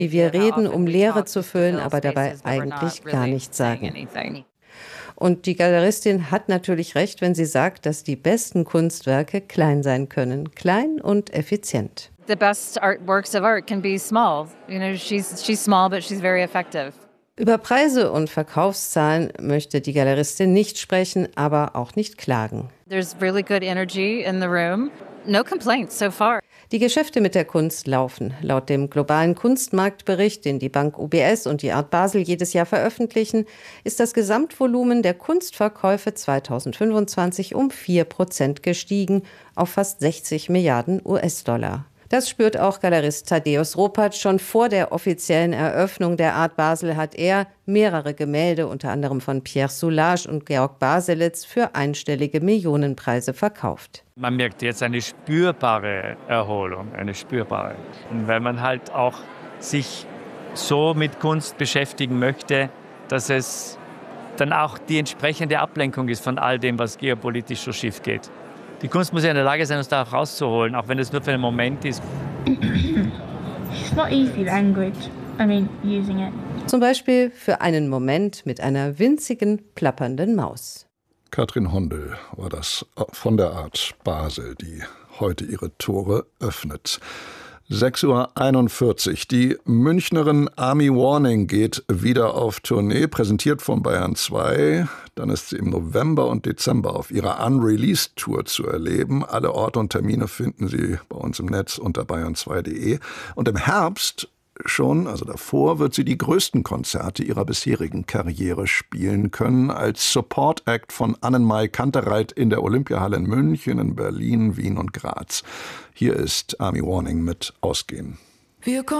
Wir reden, um Leere zu füllen, aber dabei eigentlich gar nichts sagen. Und die Galeristin hat natürlich recht, wenn sie sagt, dass die besten Kunstwerke klein sein können. Klein und effizient. The best works of art can be small. She's small, but she's very effective. Über Preise und Verkaufszahlen möchte die Galeristin nicht sprechen, aber auch nicht klagen. There's really good energy in the room. No complaints so far. Die Geschäfte mit der Kunst laufen. Laut dem globalen Kunstmarktbericht, den die Bank UBS und die Art Basel jedes Jahr veröffentlichen, ist das Gesamtvolumen der Kunstverkäufe 2025 um 4% gestiegen auf fast 60 Milliarden US-Dollar. Das spürt auch Galerist Tadeusz Ropacz. Schon vor der offiziellen Eröffnung der Art Basel hat er mehrere Gemälde, unter anderem von Pierre Soulages und Georg Baselitz, für einstellige Millionenpreise verkauft. Man merkt jetzt eine spürbare Erholung, eine spürbare. Und wenn man halt auch sich so mit Kunst beschäftigen möchte, dass es dann auch die entsprechende Ablenkung ist von all dem, was geopolitisch so schief geht. Die Kunst muss ja in der Lage sein, uns da auch rauszuholen, auch wenn es nur für einen Moment ist. It's not easy, language. Using it. Zum Beispiel für einen Moment mit einer winzigen, plappernden Maus. Katrin Hondel war das von der Art Basel, die heute ihre Tore öffnet. 6:41 Uhr. Die Münchnerin Army Warning geht wieder auf Tournee, präsentiert von Bayern 2. Dann ist sie im November und Dezember auf ihrer Unreleased-Tour zu erleben. Alle Orte und Termine finden Sie bei uns im Netz unter bayern2.de. Und im Herbst schon, also davor, wird sie die größten Konzerte ihrer bisherigen Karriere spielen können, als Support-Act von Annenmai Kantereit in der Olympiahalle in München, in Berlin, Wien und Graz. Hier ist Army Warning mit Ausgehen.